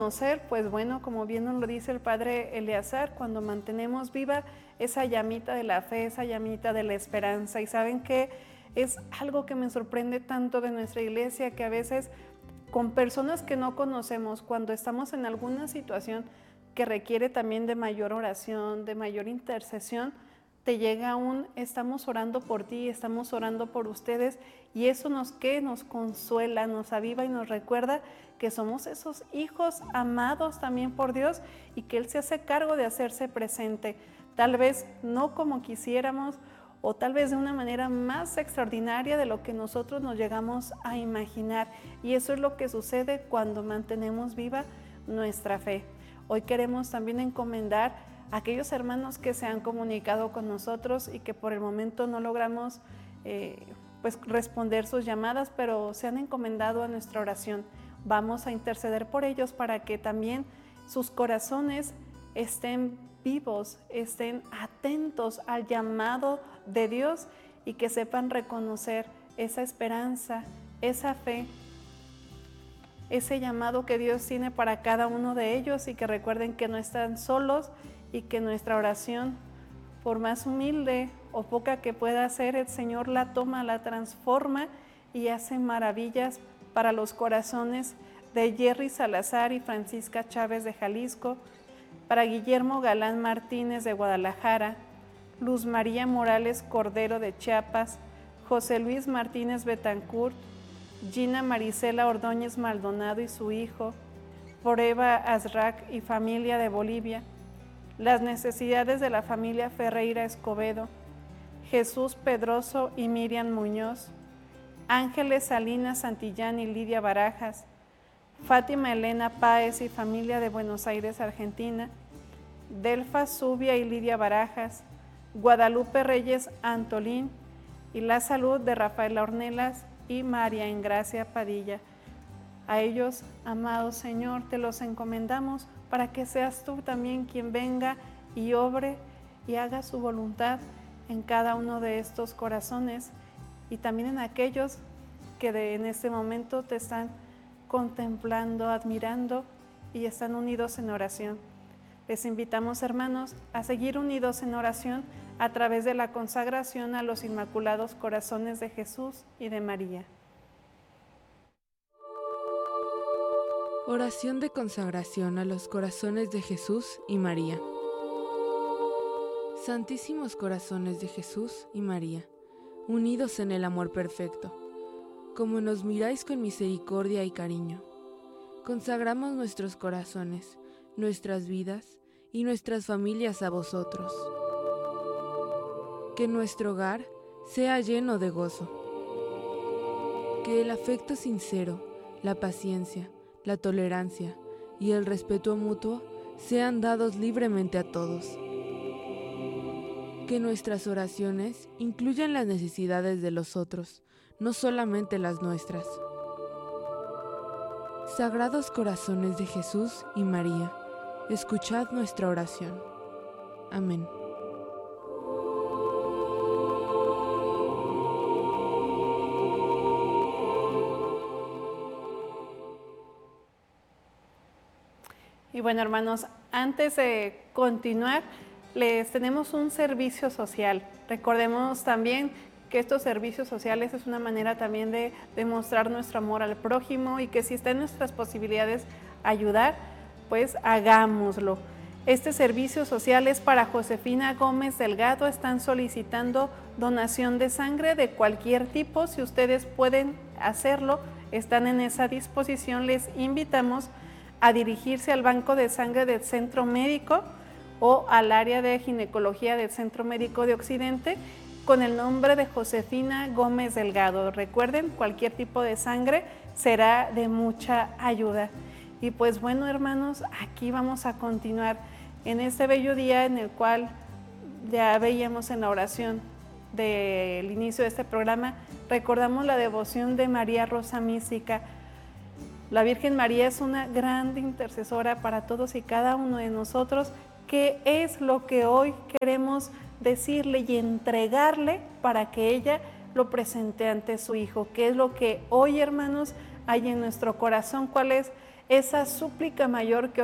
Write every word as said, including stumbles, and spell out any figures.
Conocer, pues bueno, como bien nos lo dice el padre Eleazar, cuando mantenemos viva esa llamita de la fe, esa llamita de la esperanza. Y saben que es algo que me sorprende tanto de nuestra iglesia, que a veces con personas que no conocemos, cuando estamos en alguna situación que requiere también de mayor oración, de mayor intercesión, te llega un estamos orando por ti, estamos orando por ustedes, y eso nos que nos consuela, nos aviva y nos recuerda que somos esos hijos amados también por Dios y que Él se hace cargo de hacerse presente, tal vez no como quisiéramos o tal vez de una manera más extraordinaria de lo que nosotros nos llegamos a imaginar, y eso es lo que sucede cuando mantenemos viva nuestra fe. Hoy queremos también encomendar a aquellos hermanos que se han comunicado con nosotros y que por el momento no logramos eh, pues responder sus llamadas, pero se han encomendado a nuestra oración. Vamos a interceder por ellos para que también sus corazones estén vivos, estén atentos al llamado de Dios y que sepan reconocer esa esperanza, esa fe, ese llamado que Dios tiene para cada uno de ellos, y que recuerden que no están solos y que nuestra oración, por más humilde o poca que pueda ser, el Señor la toma, la transforma y hace maravillas para los corazones de Jerry Salazar y Francisca Chávez de Jalisco, para Guillermo Galán Martínez de Guadalajara, Luz María Morales Cordero de Chiapas, José Luis Martínez Betancourt, Gina Marisela Ordóñez Maldonado y su hijo, por Eva Azrak y familia de Bolivia, las necesidades de la familia Ferreira Escobedo, Jesús Pedroso y Miriam Muñoz, Ángeles Salinas Santillán y Lidia Barajas, Fátima Elena Páez y familia de Buenos Aires, Argentina, Delfa Zubia y Lidia Barajas, Guadalupe Reyes Antolín, y la salud de Rafaela Ornelas y María Ingracia Padilla. A ellos, amado Señor, te los encomendamos para que seas tú también quien venga y obre y haga su voluntad en cada uno de estos corazones, y también en aquellos que de, en este momento te están contemplando, admirando y están unidos en oración. Les invitamos, hermanos, a seguir unidos en oración a través de la consagración a los Inmaculados Corazones de Jesús y de María. Oración de consagración a los corazones de Jesús y María. Santísimos corazones de Jesús y María, unidos en el amor perfecto, como nos miráis con misericordia y cariño, consagramos nuestros corazones, nuestras vidas y nuestras familias a vosotros. Que nuestro hogar sea lleno de gozo. Que el afecto sincero, la paciencia, la tolerancia y el respeto mutuo sean dados libremente a todos. Que nuestras oraciones incluyan las necesidades de los otros, no solamente las nuestras. Sagrados corazones de Jesús y María, escuchad nuestra oración. Amén. Y bueno, hermanos, antes de continuar, les tenemos un servicio social. Recordemos también que estos servicios sociales es una manera también de demostrar nuestro amor al prójimo, y que si está en nuestras posibilidades ayudar, pues hagámoslo. Este servicio social es para Josefina Gómez Delgado. Están solicitando donación de sangre de cualquier tipo. Si ustedes pueden hacerlo, están en esa disposición. Les invitamos a dirigirse al banco de sangre del Centro Médico o al área de ginecología del Centro Médico de Occidente con el nombre de Josefina Gómez Delgado. Recuerden, cualquier tipo de sangre será de mucha ayuda. Y pues bueno, hermanos, aquí vamos a continuar en este bello día en el cual ya veíamos en la oración del inicio de este programa, recordamos la devoción de María Rosa Mística. La Virgen María es una gran intercesora para todos y cada uno de nosotros. ¿Qué es lo que hoy queremos decirle y entregarle para que ella lo presente ante su Hijo? ¿Qué es lo que hoy, hermanos, hay en nuestro corazón? ¿Cuál es esa súplica mayor que